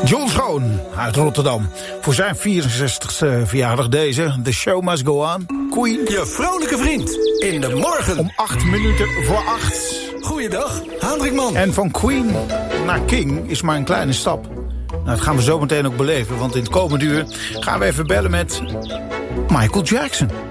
John Schoon uit Rotterdam. Voor zijn 64ste verjaardag deze. The Show Must Go On. Queen. Je vrolijke vriend. In de morgen. Om 8 minuten voor 8. Goeiedag, Hendrikman. En van Queen naar King is maar een kleine stap. Nou, dat gaan we zo meteen ook beleven. Want in het komende uur gaan we even bellen met Michael Jackson.